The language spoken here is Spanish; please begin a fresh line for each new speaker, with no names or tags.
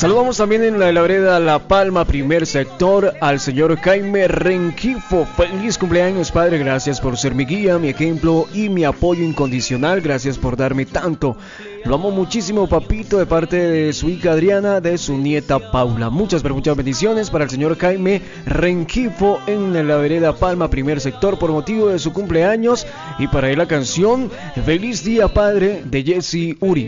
Saludamos también en la vereda La Palma, primer sector, al señor Jaime Renquifo. Feliz cumpleaños, padre. Gracias por ser mi guía, mi ejemplo y mi apoyo incondicional. Gracias por darme tanto. Lo amo muchísimo, papito, de parte de su hija Adriana, de su nieta Paula. Muchas bendiciones para el señor Jaime Renquifo en la vereda Palma, primer sector, por motivo de su cumpleaños. Y para él la canción Feliz Día Padre de Jesse Uri.